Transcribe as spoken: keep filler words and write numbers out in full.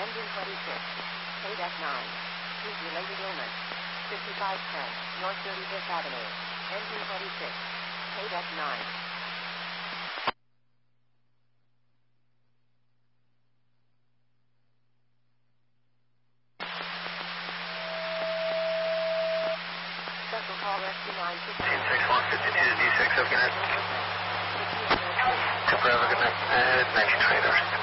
Engine twenty-six. K D E C nine. Heat-related illness. fifty-five ten, North thirty-fifth Avenue. Engine twenty-six. K D E C nine. Special call rescue nine six six one fifty-two D six, okay, night. Super, have a good night. Uh, nineteen twenty dollars.